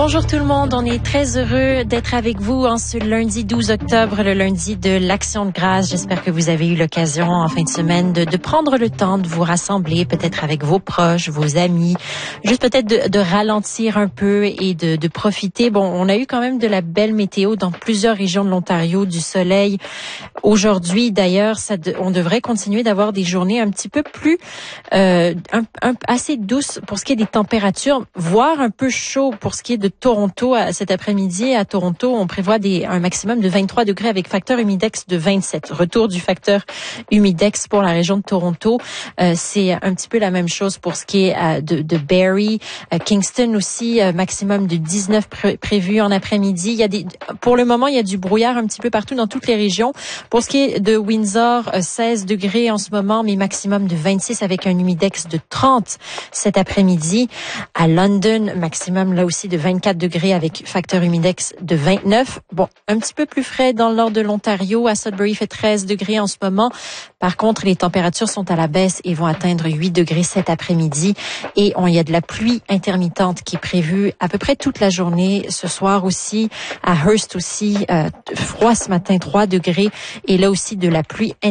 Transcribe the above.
Bonjour tout le monde, on est très heureux d'être avec vous en ce lundi 12 octobre, le lundi de l'Action de grâce. J'espère que vous avez eu l'occasion en fin de semaine de prendre le temps de vous rassembler, peut-être avec vos proches, vos amis, juste peut-être de ralentir un peu et de profiter. Bon, on a eu quand même de la belle météo dans plusieurs régions de l'Ontario, du soleil. Aujourd'hui, d'ailleurs, on devrait continuer d'avoir des journées un petit peu plus assez douces pour ce qui est des températures, voire un peu chaud pour ce qui est de Toronto. Cet après-midi, à Toronto, on prévoit un maximum de 23 degrés avec facteur humidex de 27. Retour du facteur humidex pour la région de Toronto. C'est un petit peu la même chose pour ce qui est de Barrie. Kingston aussi, maximum de 19 prévu en après-midi. Pour le moment, il y a du brouillard un petit peu partout dans toutes les régions. Pour ce qui est de Windsor, 16 degrés en ce moment, mais maximum de 26 avec un humidex de 30 cet après-midi. À London, maximum là aussi de 24 degrés avec facteur humidex de 29. Bon, un petit peu plus frais dans le nord de l'Ontario. À Sudbury, il fait 13 degrés en ce moment. Par contre, les températures sont à la baisse et vont atteindre 8 degrés cet après-midi. Et il y a de la pluie intermittente qui est prévue à peu près toute la journée. Ce soir aussi, à Hearst aussi, froid ce matin, 3 degrés. Et là aussi, de la pluie